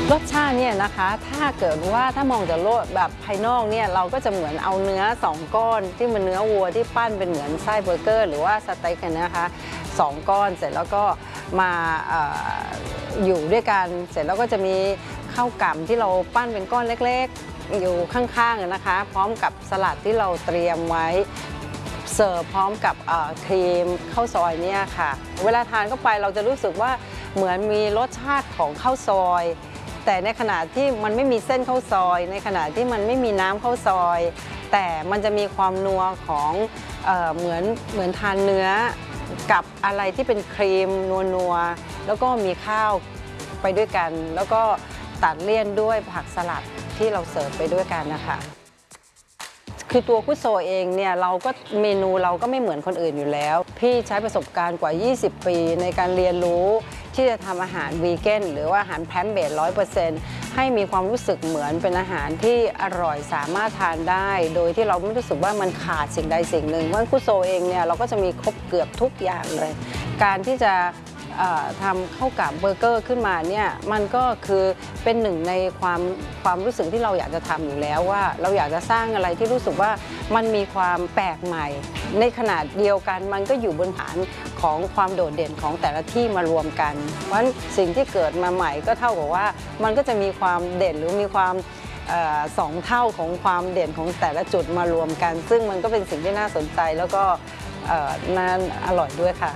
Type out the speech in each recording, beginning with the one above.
รสชาติเนี่ยนะคะถ้าเกิดว่าถ้ามองจากโลกแบบภายนอกเนี่ยเราก็จะเหมือนเอาเนื้อ2ก้อนที่มันเนื้อวัวที่ปั้นเป็นเหมือนไส้เบอร์เกอร์หรือว่าสเต็กกันนะคะ2ก้อนเสร็จแล้วก็มาอยู่ด้วยกันเสร็จแล้วก็จะมีข้าวกล่ำที่เราปั้นเป็นก้อนเล็กๆอยู่ข้างๆนะคะพร้อมกับสลัดที่เราเตรียมไว้เสิร์ฟพร้อมกับครีมข้าวซอยเนี่ยค่ะเวลาทานเข้าไปเราจะรู้สึกว่าเหมือนมีรสชาติของข้าวซอยแต่ในขณะที่มันไม่มีเส้นข้าวซอยในขณะที่มันไม่มีน้ำข้าวซอยแต่มันจะมีความนัวของเหมือนทานเนื้อกับอะไรที่เป็นครีมนัวๆแล้วก็มีข้าวไปด้วยกันแล้วก็ตัดเลี่ยนด้วยผักสลัดที่เราเสิร์ฟไปด้วยกันนะคะคือตัวคุโซเองเนี่ยเมนูเราก็ไม่เหมือนคนอื่นอยู่แล้วพี่ใช้ประสบการณ์กว่า20 ปีในการเรียนรู้ที่จะทำอาหารวีแกนหรือว่าอาหารแพลนท์เบส 100%ให้มีความรู้สึกเหมือนเป็นอาหารที่อร่อยสามารถทานได้โดยที่เราไม่รู้สึกว่ามันขาดสิ่งใดสิ่งหนึ่งเพราะคุโซเองเนี่ยเราก็จะมีครบเกือบทุกอย่างเลยการที่จะทำข้าวกล่ำเบอร์เกอร์ขึ้นมาเนี่ยมันก็คือเป็นหนึ่งในความรู้สึกที่เราอยากจะทำอยู่แล้วว่าเราอยากจะสร้างอะไรที่รู้สึกว่ามันมีความแปลกใหม่ในขนาดเดียวกันมันก็อยู่บนฐานของความโดดเด่นของแต่ละที่มารวมกันเพราะฉะนั้นสิ่งที่เกิดมาใหม่ก็เท่ากับว่ามันก็จะมีความเด่นหรือมีความ2 เท่าของความเด่นของแต่ละจุดมารวมกันซึ่งมันก็เป็นสิ่งที่น่าสนใจแล้วก็น่าอร่อยด้วยค่ะ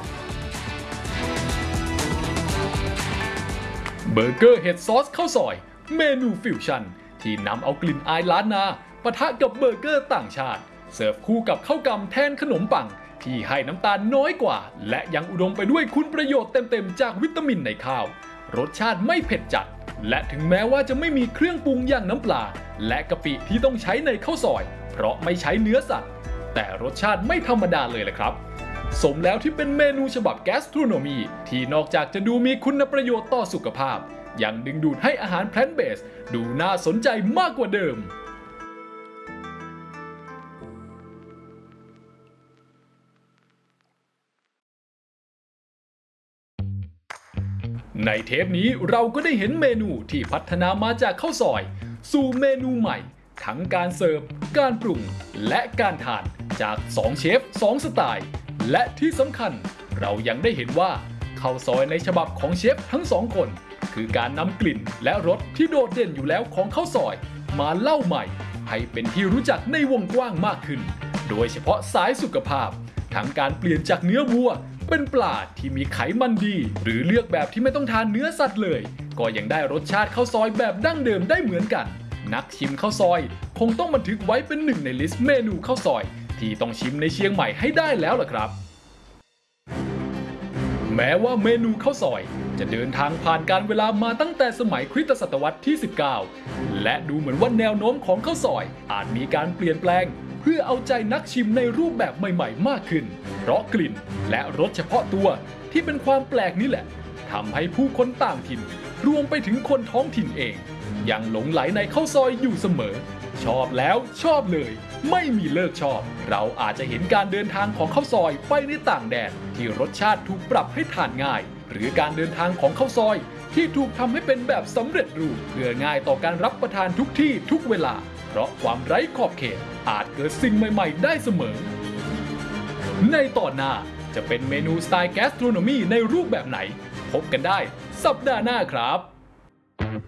เบอร์เกอร์เห็ดซอสข้าวซอยเมนูฟิวชั่นที่นำเอากลิ่นอายล้านนาปะทะกับเบอร์เกอร์ต่างชาติเสิร์ฟคู่กับข้าวกำแทนขนมปังที่ให้น้ำตาลน้อยกว่าและยังอุดมไปด้วยคุณประโยชน์เต็มๆจากวิตามินในข้าวรสชาติไม่เผ็ดจัดและถึงแม้ว่าจะไม่มีเครื่องปรุงอย่างน้ำปลาและกะปิที่ต้องใช้ในข้าวซอยเพราะไม่ใช้เนื้อสัตว์แต่รสชาติไม่ธรรมดาเลยแหละครับสมแล้วที่เป็นเมนูฉบับแกสโทรโนมีที่นอกจากจะดูมีคุณประโยชน์ต่อสุขภาพยังดึงดูดให้อาหารแพลนท์เบสดูน่าสนใจมากกว่าเดิมในเทปนี้เราก็ได้เห็นเมนูที่พัฒนามาจากข้าวซอยสู่เมนูใหม่ทั้งการเสิร์ฟการปรุงและการทานจาก2 เชฟ 2 สไตล์และที่สำคัญเรายังได้เห็นว่าข้าวซอยในฉบับของเชฟทั้ง2 คนคือการนำกลิ่นและรสที่โดดเด่นอยู่แล้วของข้าวซอยมาเล่าใหม่ให้เป็นที่รู้จักในวงกว้างมากขึ้นโดยเฉพาะสายสุขภาพทั้งการเปลี่ยนจากเนื้อวัวเป็นปลาที่มีไขมันดีหรือเลือกแบบที่ไม่ต้องทานเนื้อสัตว์เลยก็ยังได้รสชาติข้าวซอยแบบดั้งเดิมได้เหมือนกันนักชิมข้าวซอยคงต้องบันทึกไว้เป็นหนึ่งในลิสต์เมนูข้าวซอยที่ต้องชิมในเชียงใหม่ให้ได้แล้วล่ะครับแม้ว่าเมนูข้าวซอยจะเดินทางผ่านการเวลามาตั้งแต่สมัยคริสตศตวรรษที่ 19และดูเหมือนว่าแนวโน้มของข้าวซอยอาจมีการเปลี่ยนแปลงเพื่อเอาใจนักชิมในรูปแบบใหม่ๆมากขึ้นเพราะกลิ่นและรสเฉพาะตัวที่เป็นความแปลกนี้แหละทำให้ผู้คนต่างถิ่นรวมไปถึงคนท้องถิ่นเองยังหลงไหลในข้าวซอยอยู่เสมอชอบแล้วชอบเลยไม่มีเลิกชอบเราอาจจะเห็นการเดินทางของข้าวซอยไปในต่างแดนที่รสชาติถูกปรับให้ทานง่ายหรือการเดินทางของข้าวซอยที่ถูกทำให้เป็นแบบสำเร็จรูปเพื่อง่ายต่อการรับประทานทุกที่ทุกเวลาเพราะความไร้ขอบเขตอาจเกิดสิ่งใหม่ๆได้เสมอในตอนหน้าจะเป็นเมนูสไตล์แกสโทรโนมีในรูปแบบไหนพบกันได้สัปดาห์หน้าครับ